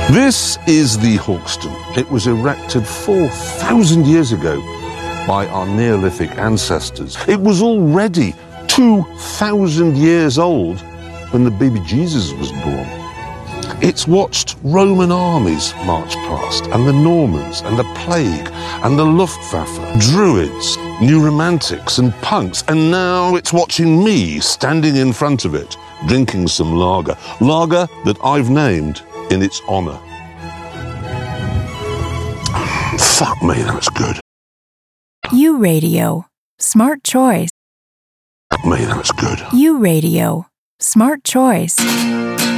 This is the Hawkston. It was erected 4,000 years ago by our Neolithic ancestors. It was already 2,000 years old when the baby Jesus was born. It's watched Roman armies march past, and the Normans, and the plague, and the Luftwaffe, Druids, New Romantics, and punks, and now it's watching me standing in front of it, drinking some lager. Lager that I've named in its honour. Fuck me, that's good. U Radio. Smart choice. Fuck me, that's good. U Radio. Smart choice.